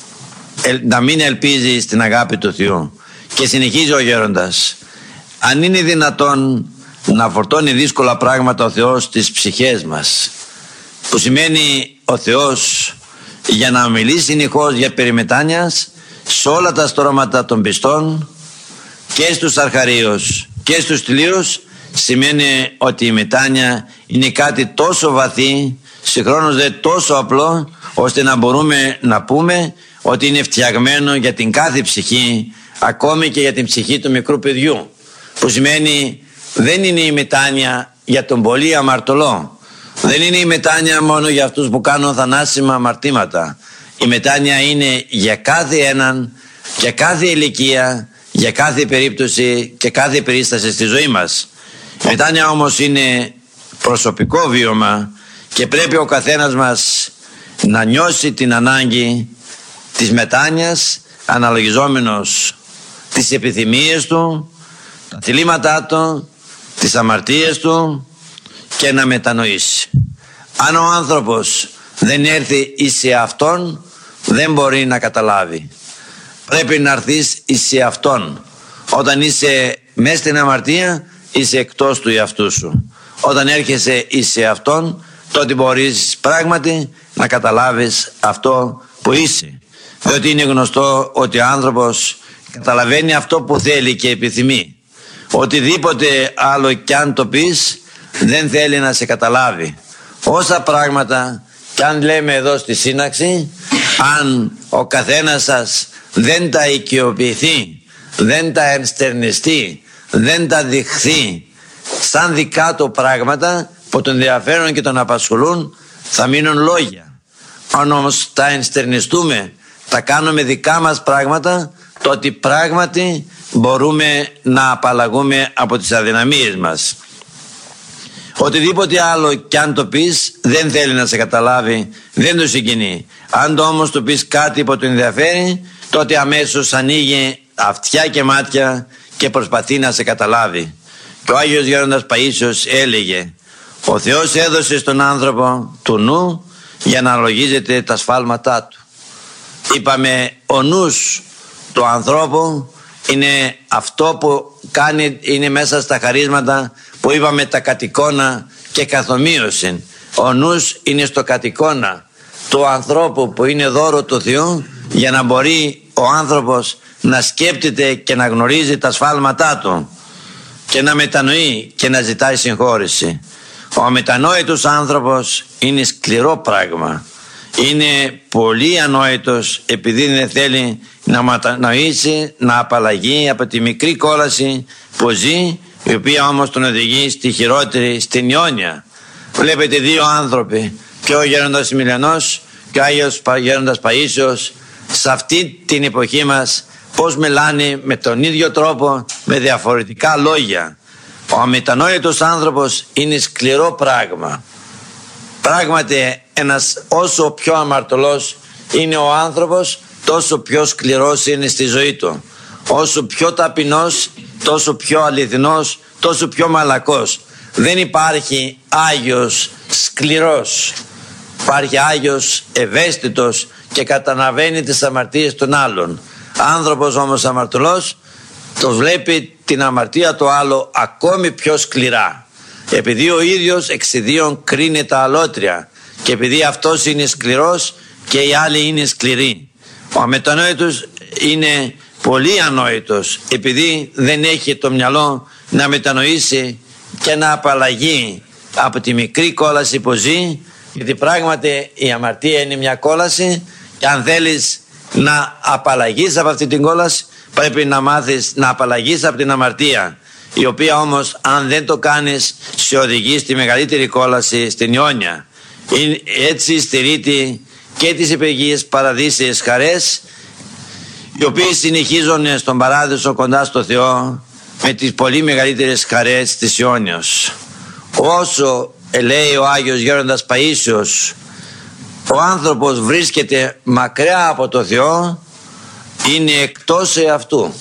να μην ελπίζει στην αγάπη του Θεού. Και συνεχίζει ο γέροντας, αν είναι δυνατόν να φορτώνει δύσκολα πράγματα ο Θεός στις ψυχές μας, που σημαίνει ο Θεός για να μιλήσει συνεχώς για περιμετάνιας σε όλα τα στρώματα των πιστών και στους αρχαρίους και στους τηλίους, σημαίνει ότι η μετάνοια είναι κάτι τόσο βαθύ, συγχρόνως δε τόσο απλό, ώστε να μπορούμε να πούμε ότι είναι φτιαγμένο για την κάθε ψυχή, ακόμη και για την ψυχή του μικρού παιδιού, που σημαίνει δεν είναι η μετάνοια για τον πολύ αμαρτωλό, δεν είναι η μετάνοια μόνο για αυτούς που κάνουν θανάσιμα αμαρτήματα. Η μετάνοια είναι για κάθε έναν, για κάθε ηλικία, για κάθε περίπτωση και κάθε περίσταση στη ζωή μας. Η μετάνοια όμως είναι προσωπικό βίωμα και πρέπει ο καθένας μας να νιώσει την ανάγκη της μετάνοιας αναλογιζόμενος τις επιθυμίες του, τα θλίματά του, τις αμαρτίες του και να μετανοήσει. Αν ο άνθρωπος δεν έρθει εις εαυτόν, δεν μπορεί να καταλάβει. Πρέπει να έρθεις εις εαυτόν. Όταν είσαι μέσα στην αμαρτία, είσαι εκτός του εαυτού σου. Όταν έρχεσαι εις εαυτόν, τότε μπορείς πράγματι να καταλάβεις αυτό που είσαι. Διότι είναι γνωστό ότι ο άνθρωπος καταλαβαίνει αυτό που θέλει και επιθυμεί. Οτιδήποτε άλλο κι αν το πεις, δεν θέλει να σε καταλάβει. Όσα πράγματα κι αν λέμε εδώ στη σύναξη, αν ο καθένας σας δεν τα οικειοποιηθεί, δεν τα ενστερνιστεί, δεν τα δειχθεί σαν δικά του πράγματα που τον ενδιαφέρουν και τον απασχολούν, θα μείνουν λόγια. Αν όμως τα ενστερνιστούμε, τα κάνουμε δικά μας πράγματα, τότε πράγματι μπορούμε να απαλλαγούμε από τις αδυναμίες μας. Οτιδήποτε άλλο κι αν το πεις δεν θέλει να σε καταλάβει, δεν το συγκινεί. Αν το όμως το πεις κάτι που το ενδιαφέρει, τότε αμέσως ανοίγει αυτιά και μάτια και προσπαθεί να σε καταλάβει. Και ο Άγιος Γέροντας Παΐσιος έλεγε: ο Θεός έδωσε στον άνθρωπο του νου για να λογίζεται τα σφάλματά του. Είπαμε, ο νους του ανθρώπου είναι αυτό που κάνει, είναι μέσα στα χαρίσματα που είπαμε τα κατοικώνα και καθομοίωση. Ο νους είναι στο κατοικώνα του ανθρώπου που είναι δώρο του Θεού, για να μπορεί ο άνθρωπος να σκέπτεται και να γνωρίζει τα σφάλματά του και να μετανοεί και να ζητάει συγχώρεση. Ο αμετανόητος άνθρωπος είναι σκληρό πράγμα. Είναι πολύ ανόητος επειδή δεν θέλει να μετανοήσει, να απαλλαγεί από τη μικρή κόλαση που ζει, η οποία όμως τον οδηγεί στη χειρότερη, στην αιώνια. Βλέπετε δύο άνθρωποι, και ο Γέροντας Εμιλιανός και ο Άγιος Γέροντας Παΐσιος, σε αυτή την εποχή μας, πώς μιλάνε με τον ίδιο τρόπο, με διαφορετικά λόγια. Ο αμετανόητος άνθρωπος είναι σκληρό πράγμα. Πράγματι, ένας όσο πιο αμαρτωλός είναι ο άνθρωπος, τόσο πιο σκληρός είναι στη ζωή του. Όσο πιο ταπεινός, τόσο πιο αληθινός, τόσο πιο μαλακός. Δεν υπάρχει Άγιος σκληρός. Υπάρχει Άγιος ευαίσθητος και καταλαβαίνει τις αμαρτίες των άλλων. Άνθρωπος όμως αμαρτωλός το βλέπει την αμαρτία του άλλου ακόμη πιο σκληρά, επειδή ο ίδιος εξιδίων κρίνει τα αλότρια και επειδή αυτός είναι σκληρός και οι άλλοι είναι σκληροί. Ο αμετανόητος είναι πολύ ανόητος, επειδή δεν έχει το μυαλό να μετανοήσει και να απαλλαγεί από τη μικρή κόλαση που ζει, γιατί πράγματι η αμαρτία είναι μια κόλαση και αν θέλεις να απαλλαγείς από αυτή την κόλαση, πρέπει να μάθεις να απαλλαγείς από την αμαρτία, η οποία όμως αν δεν το κάνεις σε οδηγεί στη μεγαλύτερη κόλαση, στην αιώνια. Έτσι στερείται και τις επαιγείες παραδείσιες χαρές, οι οποίες συνεχίζουν στον παράδεισο κοντά στο Θεό με τις πολύ μεγαλύτερες χαρές της αιώνιος. Όσο λέει ο Άγιος Γέροντας Παΐσιος, ο άνθρωπος βρίσκεται μακριά από το Θεό, είναι εκτός εαυτού.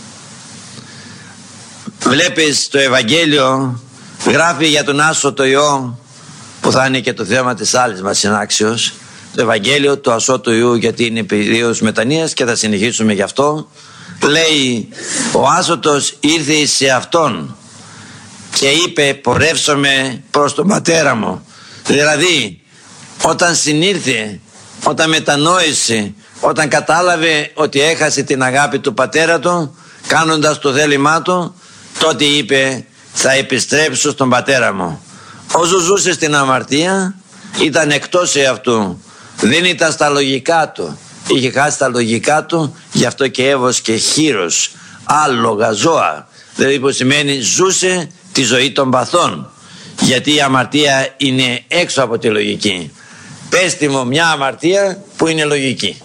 Βλέπεις το Ευαγγέλιο γράφει για τον άσωτο Υιό, που θα είναι και το θέμα της άλλης μας συνάξεως, το Ευαγγέλιο του ασώτου Υιού, γιατί είναι περίοδος μετανοίας και θα συνεχίσουμε γι' αυτό. Λέει, ο άσωτος ήρθε σε αυτόν και είπε, πορεύσομαι προς τον πατέρα μου. Δηλαδή όταν συνήρθε, όταν μετανόησε, όταν κατάλαβε ότι έχασε την αγάπη του πατέρα του κάνοντας το θέλημά του, τότε είπε, θα επιστρέψω στον πατέρα μου. Όσο ζούσε στην αμαρτία ήταν εκτός εαυτού, δεν ήταν στα λογικά του, είχε χάσει τα λογικά του, γι' αυτό και έβοσκε χείρος, άλογα, ζώα, δηλαδή που σημαίνει ζούσε τη ζωή των παθών, γιατί η αμαρτία είναι έξω από τη λογική. Πέστε μου μια αμαρτία που είναι λογική.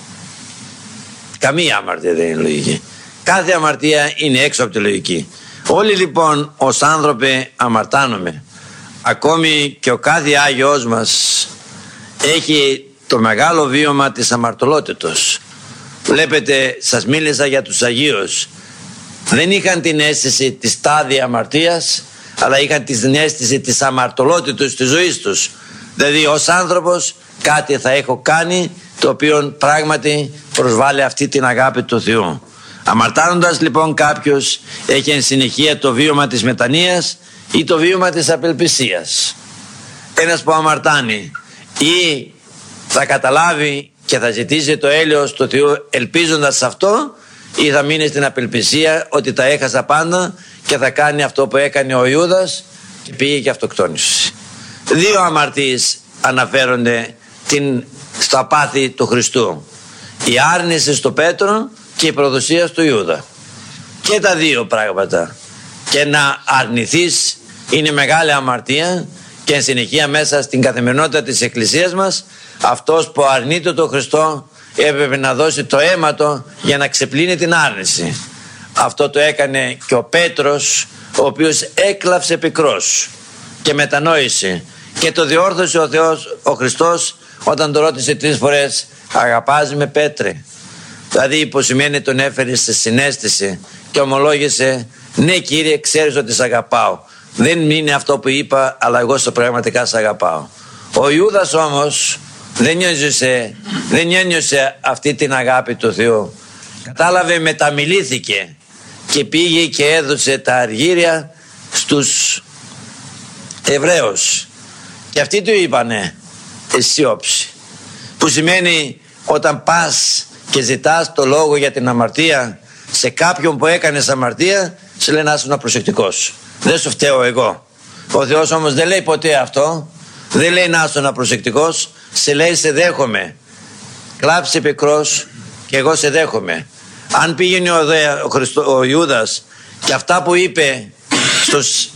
Καμία αμαρτία δεν είναι λογική. Κάθε αμαρτία είναι έξω από τη λογική. Όλοι λοιπόν ως άνθρωποι αμαρτάνουμε. Ακόμη και ο κάθε Άγιος μας έχει το μεγάλο βίωμα της αμαρτωλότητος. Βλέπετε, σας μίλησα για τους Αγίους. Δεν είχαν την αίσθηση της στάδια αμαρτίας, αλλά είχαν την αίσθηση της αμαρτωλότητος της ζωής τους. Δηλαδή ως άνθρωπος κάτι θα έχω κάνει το οποίο πράγματι προσβάλλει αυτή την αγάπη του Θεού. Αμαρτάνοντας λοιπόν κάποιος έχει εν συνεχεία το βίωμα της μετανοίας ή το βίωμα της απελπισίας. Ένας που αμαρτάνει ή θα καταλάβει και θα ζητήσει το έλεος του Θεού ελπίζοντας σε αυτό, ή θα μείνει στην απελπισία ότι τα έχασα πάντα και θα κάνει αυτό που έκανε ο Ιούδας και πήγε και αυτοκτόνησε. Δύο αμαρτίες αναφέρονται την, στα πάθη του Χριστού. Η άρνηση στο Πέτρο και η προδοσία στο Ιούδα. Και τα δύο πράγματα. Και να αρνηθείς είναι μεγάλη αμαρτία και εν συνεχεία μέσα στην καθημερινότητα της Εκκλησίας μας αυτός που αρνείται τον Χριστό έπρεπε να δώσει το αίμα του για να ξεπλύνει την άρνηση. Αυτό το έκανε και ο Πέτρος, ο οποίος έκλαψε πικρός και μετανόησε και το διόρθωσε ο Θεός, ο Χριστός, όταν τον ρώτησε τρεις φορές, αγαπάς με, Πέτρε? Δηλαδή υποσημαίνει, τον έφερε στη συναίσθηση και ομολόγησε, ναι Κύριε, ξέρεις ότι σε αγαπάω, δεν είναι αυτό που είπα, αλλά εγώ στο πραγματικά σε αγαπάω. Ο Ιούδας όμως δεν νιώσε, δεν νιώσε αυτή την αγάπη του Θεού. Κατάλαβε, μεταμιλήθηκε και πήγε και έδωσε τα αργύρια στους Εβραίους και αυτοί του είπανε αισιόψη, που σημαίνει όταν πας και ζητάς το λόγο για την αμαρτία σε κάποιον που έκανες αμαρτία, σε λέει να είσαι προσεκτικός, δεν σου φταίω εγώ. Ο Θεός όμως δεν λέει ποτέ αυτό, δεν λέει να είσαι προσεκτικός, σε λέει σε δέχομαι, κλάψε πικρός και εγώ σε δέχομαι. Αν πήγαινε ο, ο, Χριστό, ο Ιούδας και αυτά που είπε στους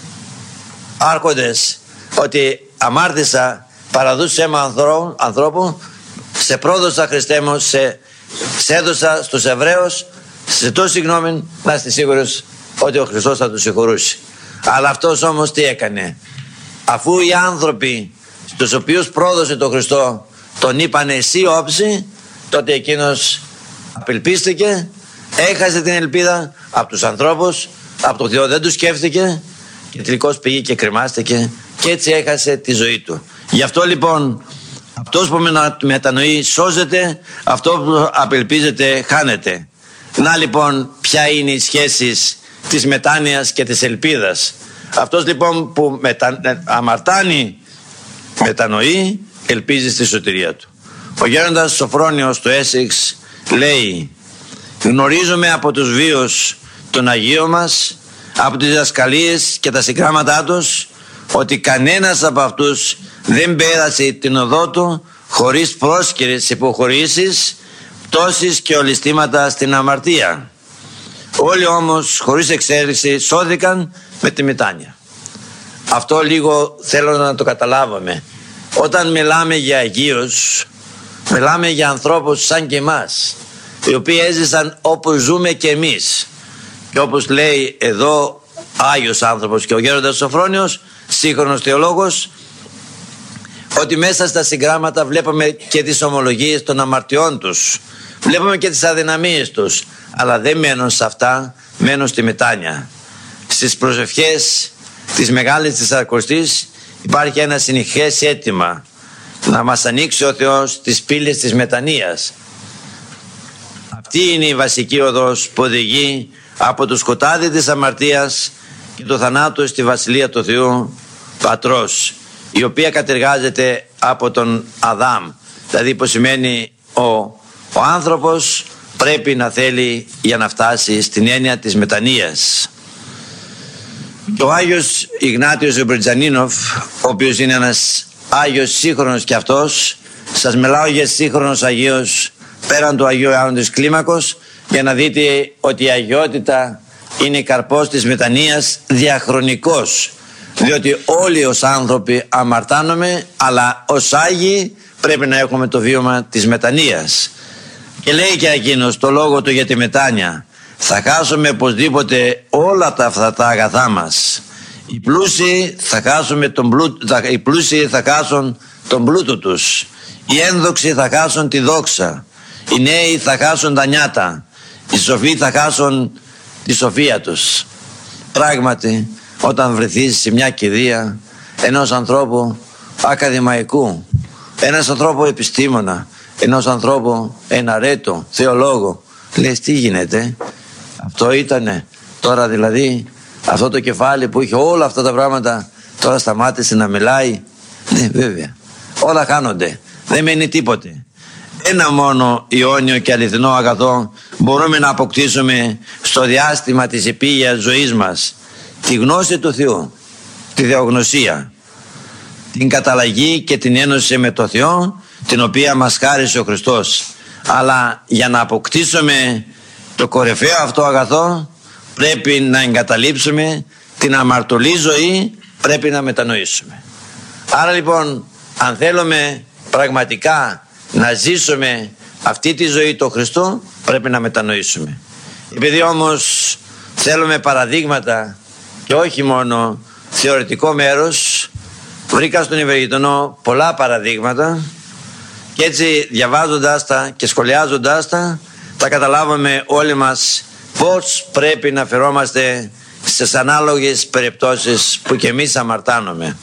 άρχοντες, ότι αμάρτησα, παραδούσε αίμα ανθρώπου, σε πρόδωσα Χριστέ μου, σε, σε έδωσα στους Εβραίους, σε το συγγνώμη, να είστε σίγουρος ότι ο Χριστός θα τους συγχωρούσε. Αλλά αυτός όμως τι έκανε? Αφού οι άνθρωποι στους οποίους πρόδωσε τον Χριστό τον είπανε εσύ όψη, τότε εκείνος απελπίστηκε, έχασε την ελπίδα από τους ανθρώπους, από το Θεό δεν του σκέφτηκε και τελικώς πήγε και κρεμάστηκε και έτσι έχασε τη ζωή του. Γι' αυτό λοιπόν αυτός που μετανοεί σώζεται, αυτό που απελπίζεται χάνεται. Να λοιπόν ποια είναι οι σχέσεις της μετάνοιας και της ελπίδας. Αυτός λοιπόν που μετα... αμαρτάνει μετανοεί, ελπίζει στη σωτηρία του. Ο γέροντας Σοφρόνιος του Έσεξ λέει, γνωρίζουμε από τους βίους των Αγίων μας, από τις διδασκαλίες και τα συγγράμματά τους, ότι κανένας από αυτούς δεν πέρασε την οδό του χωρίς πρόσκαιρες υποχωρήσεις, πτώσεις και ολιστήματα στην αμαρτία. Όλοι όμως χωρίς εξαίρεση σώθηκαν με τη μετάνοια. Αυτό λίγο θέλω να το καταλάβουμε. Όταν μιλάμε για Αγίους, μιλάμε για ανθρώπους σαν και εμάς, οι οποίοι έζησαν όπως ζούμε και εμείς. Και όπως λέει εδώ Άγιος άνθρωπος και ο γέροντας Σοφρόνιος, σύγχρονος θεολόγος, ότι μέσα στα συγγράμματα βλέπουμε και τις ομολογίες των αμαρτιών τους, βλέπουμε και τις αδυναμίες τους, αλλά δεν μένουν σε αυτά, μένουν στη μετάνοια. Στις προσευχές της Μεγάλης Τεσσαρακοστής υπάρχει ένα συνεχές αίτημα να μας ανοίξει ο Θεός τις πύλες της μετανοίας. Αυτή είναι η βασική οδός που οδηγεί από το σκοτάδι της αμαρτίας και το θανάτου στη Βασιλεία του Θεού Πατρός, η οποία κατεργάζεται από τον Αδάμ. Δηλαδή που σημαίνει ο, ο άνθρωπος πρέπει να θέλει για να φτάσει στην έννοια της μετανοίας. Και ο Άγιος Ιγνάτιος Ζεμπριτζανίνοφ, ο οποίος είναι ένας Άγιος σύγχρονος και αυτός, σας μιλάω για σύγχρονος Αγίος πέραν του Αγίου Ιωάννου της Κλίμακος, για να δείτε ότι η αγιότητα είναι καρπός της μετανοίας διαχρονικός, διότι όλοι ως άνθρωποι αμαρτάνομαι, αλλά ως Άγιοι πρέπει να έχουμε το βίωμα της μετανοίας. Και λέει και εκείνος το λόγο του για τη μετάνοια, θα χάσουμε οπωσδήποτε όλα τα, αυτά τα αγαθά μας. Οι πλούσιοι θα χάσουμε τον πλούτο, οι πλούσιοι θα χάσουν τον πλούτο τους, οι ένδοξοι θα χάσουν τη δόξα, οι νέοι θα χάσουν τα νιάτα, οι σοφοί θα χάσουν τη σοφία τους. Πράγματι, όταν βρεθείς σε μια κηδεία ενός ανθρώπου ακαδημαϊκού, ένας ανθρώπου επιστήμονα, ενός ανθρώπου εναρέτου, θεολόγο, λες τι γίνεται? Αυτό ήτανε, τώρα δηλαδή αυτό το κεφάλι που είχε όλα αυτά τα πράγματα τώρα σταμάτησε να μιλάει? Ναι, βέβαια, όλα χάνονται, δεν μένει τίποτε. Ένα μόνο αιώνιο και αληθινό αγαθό μπορούμε να αποκτήσουμε στο διάστημα της επίγειας ζωής μας, τη γνώση του Θεού, τη θεογνωσία, την καταλλαγή και την ένωση με το Θεό, την οποία μας χάρισε ο Χριστός. Αλλά για να αποκτήσουμε το κορυφαίο αυτό αγαθό πρέπει να εγκαταλείψουμε την αμαρτωλή ζωή, πρέπει να μετανοήσουμε. Άρα λοιπόν, αν θέλουμε πραγματικά να ζήσουμε αυτή τη ζωή του Χριστού, πρέπει να μετανοήσουμε. Επειδή όμως θέλουμε παραδείγματα και όχι μόνο θεωρητικό μέρος, βρήκα στον Ευεργετονό πολλά παραδείγματα και έτσι διαβάζοντας τα και σχολιάζοντας τα, θα καταλάβουμε όλοι μας πώς πρέπει να φερόμαστε στις ανάλογες περιπτώσεις που και εμείς αμαρτάνομαι.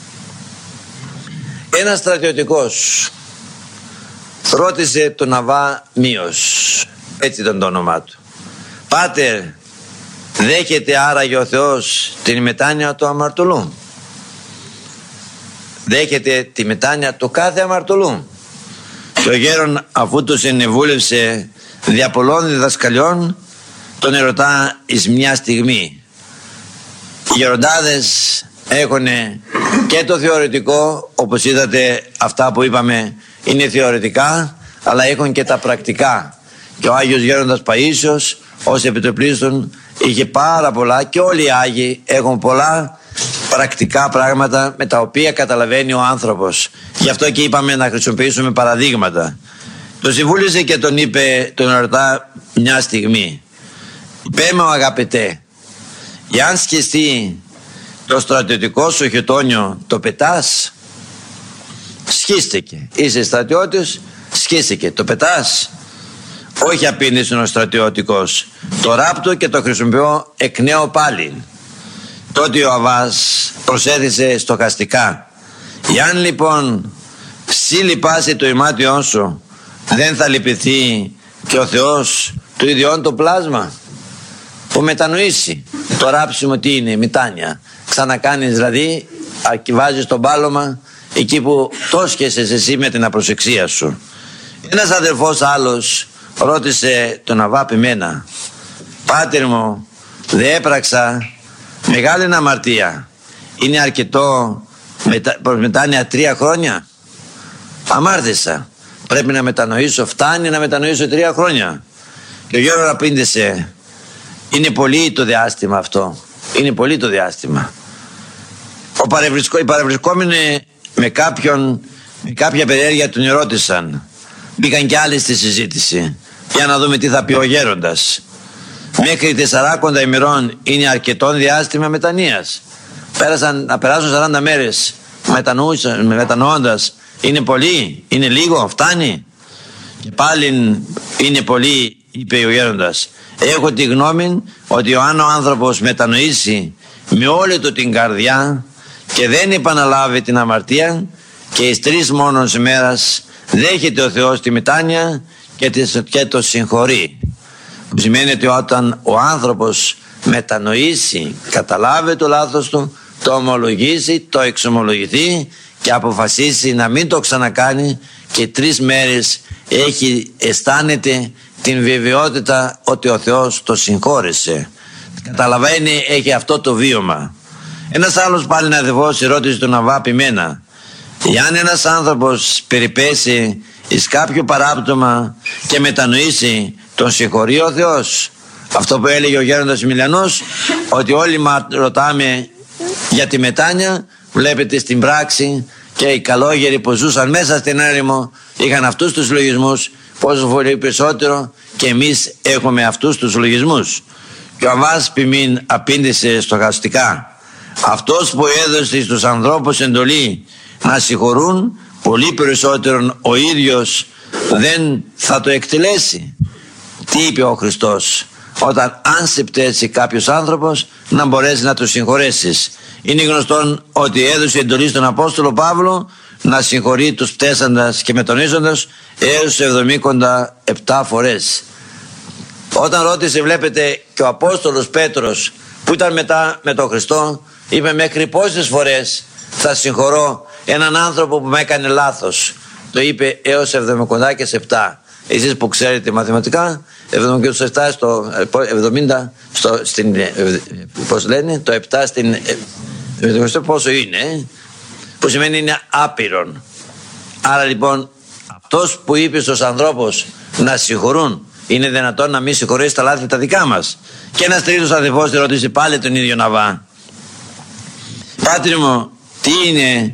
Ένας στρατιωτικός ρώτησε τον Αββά Μίος, έτσι ήταν το όνομά του: «Πάτερ, δέχεται άραγε ο Θεός την μετάνοια του αμαρτωλού?» Δέχεται τη μετάνοια του κάθε αμαρτωλού. Και ο γέρον, αφού του συνεβούλευσε δια πολλών διδασκαλιών, τον ερωτά εις μια στιγμή. Οι γεροντάδες έχουν και το θεωρητικό, όπως είδατε αυτά που είπαμε είναι θεωρητικά, αλλά έχουν και τα πρακτικά. Και ο Άγιος Γέροντας Παΐσιος ως επιτοπλίστων είχε πάρα πολλά, και όλοι οι Άγιοι έχουν πολλά πρακτικά πράγματα με τα οποία καταλαβαίνει ο άνθρωπος. Γι' αυτό και είπαμε να χρησιμοποιήσουμε παραδείγματα. Το συμβούλησε και τον είπε, τον ερωτά μια στιγμή: «Πέ μου αγαπητέ, εάν σκιστεί το στρατιωτικό σου χιτόνιο, το πετάς?» Σκίστηκε. «Είσαι στρατιώτης?» Σκίστηκε. «Το πετάς?» «Όχι», απήντησε ο στρατιώτικος, «το ράπτω και το χρησιμοποιώ εκ νέου πάλι». Τότε ο Αββάς προσέθεσε στοχαστικά: «Εάν λοιπόν ψη λυπάσει το ημάτιόν σου, δεν θα λυπηθεί και ο Θεός του ιδιών το πλάσμα?» Που μετανοήσει το ράψιμο τι είναι, μετάνοια. Ξανακάνεις δηλαδή, βάζεις το μπάλωμα εκεί που το σκέσες εσύ με την απροσεξία σου. Ένας αδελφός άλλος ρώτησε τον Αββά Ποιμένα: «Πάτερ μου, δεν έπραξα μεγάλη αμαρτία. Είναι αρκετό μετα... προς μετάνοια τρία χρόνια?» «Αμάρτησα. Πρέπει να μετανοήσω. Φτάνει να μετανοήσω τρία χρόνια?» Και ο Γιώργος απήντησε: «Είναι πολύ το διάστημα αυτό. Είναι πολύ το διάστημα». Ο παρευρισκό... Οι παρευρισκόμενοι με κάποιον, με κάποια περιέργεια τον ερώτησαν. Μπήκαν κι άλλοι στη συζήτηση για να δούμε τι θα πει ο γέροντας. «Μέχρι τεσσαράκοντα ημερών είναι αρκετό διάστημα μετανοίας. Πέρασαν, να περάσουν σαράντα μέρες μετανοώντας, είναι πολύ, είναι λίγο, φτάνει?» Και πάλι είναι πολύ, είπε ο γέροντας. «Έχω τη γνώμη ότι αν ο άνθρωπος μετανοήσει με όλη του την καρδιά και δεν επαναλάβει την αμαρτία, και εις τρεις μόνος ημέρας δέχεται ο Θεός τη μετάνοια και το συγχωρεί». Που σημαίνει ότι όταν ο άνθρωπος μετανοήσει, καταλάβει το λάθος του, το ομολογήσει, το εξομολογηθεί και αποφασίσει να μην το ξανακάνει, και τρεις μέρες έχει, αισθάνεται την βεβαιότητα ότι ο Θεός το συγχώρεσε. Καταλαβαίνει, έχει αυτό το βίωμα. Ένας άλλος πάλι αδελφός ρώτησε τον Αββά Ποιμένα: «Εάν ένας άνθρωπος περιπέσει εις κάποιο παράπτωμα και μετανοήσει, τον συγχωρεί ο Θεός?» Αυτό που έλεγε ο γέροντας Μιλιανός, ότι όλοι ρωτάμε για τη μετάνοια, βλέπετε στην πράξη, και οι καλόγεροι που ζούσαν μέσα στην έρημο είχαν αυτούς τους λογισμούς, πόσο πολύ περισσότερο και εμείς έχουμε αυτούς τους λογισμούς. Και ο Αββάς Ποιμήν απήντησε στοχαστικά: «Αυτός που έδωσε στους ανθρώπους εντολή να συγχωρούν, πολύ περισσότερον ο ίδιος δεν θα το εκτελέσει». Τι είπε ο Χριστός? Όταν αν σε πτέσει κάποιος άνθρωπος, να μπορέσει να το συγχωρέσεις. Είναι γνωστόν ότι έδωσε εντολή στον Απόστολο Παύλο να συγχωρεί τους πτέσαντας και μετανοίζοντας έως εβδομήντα επτά φορές. Όταν ρώτησε, βλέπετε, και ο Απόστολος Πέτρος που ήταν μετά με τον Χριστό, είπε: «Μέχρι πόσες φορές θα συγχωρώ έναν άνθρωπο που με έκανε λάθος?» Το είπε έως εβδομήντα επτά. Εσείς που ξέρετε μαθηματικά, εβδομήντα επτά στο εβδομήντα, στο, στην, πώς λένε, το επτά στην εβδομήντα πόσο είναι, που σημαίνει είναι άπειρον. Άρα λοιπόν αυτός που είπε στους ανθρώπους να συγχωρούν, είναι δυνατόν να μην συγχωρέσει τα λάθη τα δικά μας? Και ένας τρίτος αδελφός ρώτησε πάλι τον ίδιο Αββά: «Πάτρι μου, τι είναι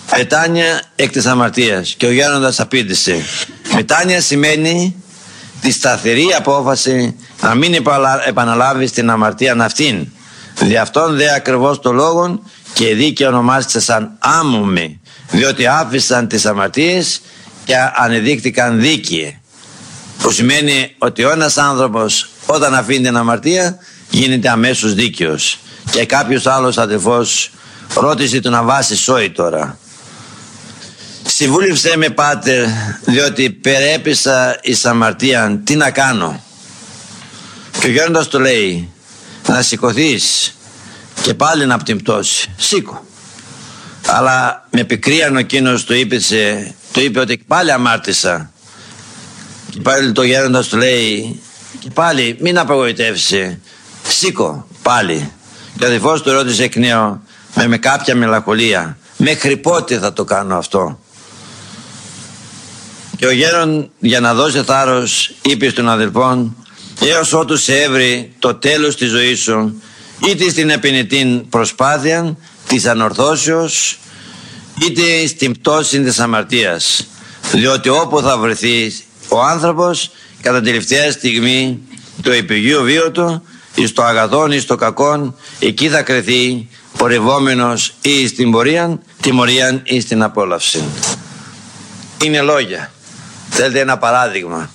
μετάνοια εκ της αμαρτίας. Και ο γέροντας απήντησε. Μετάνοια σημαίνει τη σταθερή απόφαση να μην επαναλάβεις την αμαρτία αυτήν. Δι' αυτόν δε ακριβώς το λόγον και δίκαια ονομάστηκε σαν άμμουμοι, διότι άφησαν τις αμαρτίες και ανεδείχθηκαν δίκαιοι. Που σημαίνει ότι ο ένας άνθρωπος όταν αφήνει την αμαρτία γίνεται αμέσως δίκαιος. Και κάποιος άλλος αδελφός ρώτησε τον Αβάση Σόη τώρα: συμβούλευσέ με, πάτερ, διότι περέπεσα εις αμαρτίαν, τι να κάνω? Και ο γέροντας του λέει: να σηκωθείς και πάλι να την πτώση. Σήκω. Αλλά με πικρίαν ο εκείνος του είπε, του είπε ότι πάλι αμάρτησα. Και πάλι το γέροντας του λέει: και πάλι μην απογοητεύσει, σήκω πάλι. Και ο αδελφός του ρώτησε εκ νέου με, με κάποια μελαγχολία: μέχρι πότε θα το κάνω αυτό? Και ο γέρον, για να δώσει θάρρος, είπε στον αδελφόν: έως ότου σε έβρει το τέλος της ζωής σου, είτε στην επενετήν προσπάθεια της ανορθώσεως, είτε στην πτώση της αμαρτίας. Διότι όπου θα βρεθεί ο άνθρωπος κατά τελευταία στιγμή του επιγείου βίου του, εις το αγαθόν εις το κακόν, εκεί θα κρεθεί πορευόμενος ή στην πορεία, τιμωρίαν ή στην απόλαυση. Είναι λόγια. Θέλετε ένα παράδειγμα?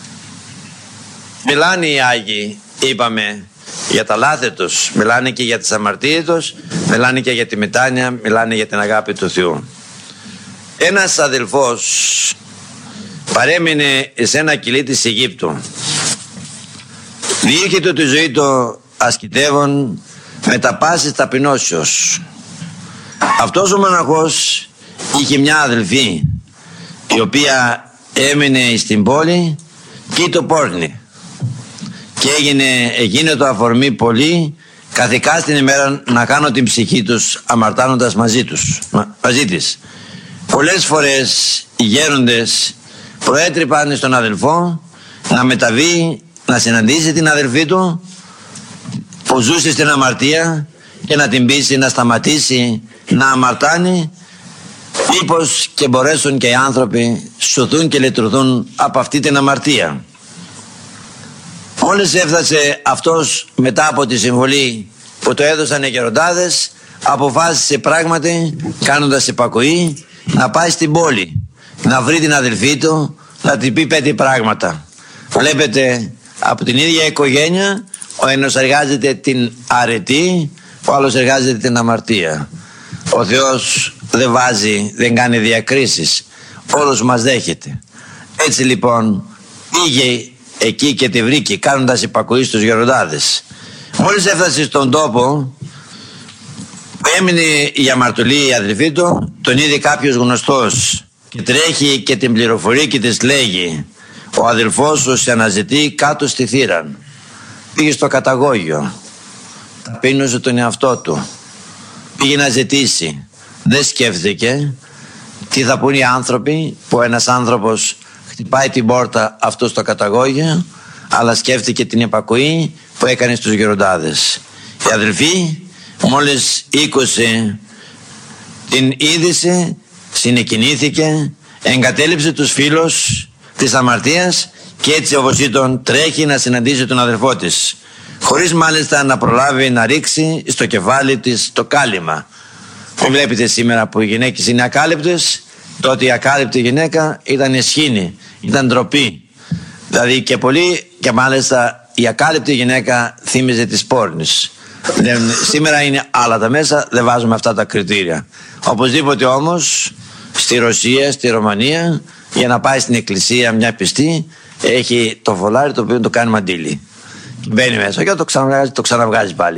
Μιλάνε οι Άγιοι, είπαμε, για τα λάθη τους, μιλάνε και για τις αμαρτίες τους, μιλάνε και για τη μετάνοια, μιλάνε για την αγάπη του Θεού. Ένας αδελφός παρέμεινε σε ένα κιλί της Αιγύπτου. Διήρκεται τη ζωή του ασκητεύων με τα πάσης ταπεινώσεως. Αυτός ο μοναχός είχε μια αδελφή η οποία έμεινε στην πόλη και το πόρνη. Και έγινε, έγινε το αφορμή πολύ καθηκά στην ημέρα να κάνω την ψυχή τους αμαρτάνοντας μαζί, τους, μαζί της. Πολλές φορές οι γέροντες προέτρεπαν στον αδελφό να μεταβεί, να συναντήσει την αδελφή του που ζούσε στην αμαρτία και να την πείσει να σταματήσει να αμαρτάνει, μήπως και μπορέσουν και οι άνθρωποι σωθούν και λυτρωθούν από αυτή την αμαρτία. Μόλις έφτασε αυτός μετά από τη συμβολή που το έδωσαν οι γεροντάδες, αποφάσισε πράγματι, κάνοντας υπακοή, να πάει στην πόλη, να βρει την αδελφή του, να την πει πέντε πράγματα. Βλέπετε, από την ίδια οικογένεια, ο ένας εργάζεται την αρετή, ο άλλος εργάζεται την αμαρτία. Ο Θεός δεν βάζει, δεν κάνει διακρίσεις, όλος μας δέχεται. Έτσι λοιπόν πήγε εκεί και τη βρήκε, κάνοντας υπακοή στους γεροντάδες. Μόλις έφτασε στον τόπο που έμεινε η αμαρτωλή η αδελφή του, τον είδε κάποιος γνωστός και τρέχει και την πληροφορεί και της λέγει: ο αδελφός σου σε αναζητεί κάτω στη θύραν. Πήγε στο καταγόγιο, ταπείνωσε τον εαυτό του, πήγε να ζητήσει. Δεν σκέφτηκε τι θα πούν οι άνθρωποι που ένας άνθρωπος χτυπάει την πόρτα αυτό στο καταγόγιο, αλλά σκέφτηκε την υπακοή που έκανε στους γεροντάδες. Η αδελφή μόλις ήκουσε την είδηση, συνεκινήθηκε, εγκατέλειψε τους φίλους της αμαρτίας και έτσι όπως ήταν τρέχει να συναντήσει τον αδελφό της, χωρίς μάλιστα να προλάβει να ρίξει στο κεφάλι της το κάλυμα. Μην βλέπετε σήμερα που οι γυναίκες είναι ακάλυπτες, τότε η ακάλυπτη γυναίκα ήταν εσχήνη, ήταν ντροπή. Δηλαδή και πολύ και μάλιστα η ακάλυπτη γυναίκα θύμιζε της πόρνης. Δεν, σήμερα είναι άλλα τα μέσα, δεν βάζουμε αυτά τα κριτήρια. Οπωσδήποτε όμως στη Ρωσία, στη Ρωμανία, για να πάει στην εκκλησία μια πιστή, έχει το φολάρι το οποίο το κάνει μαντίλι. Μπαίνει μέσα και το ξαναβγάζει, το ξαναβγάζει πάλι.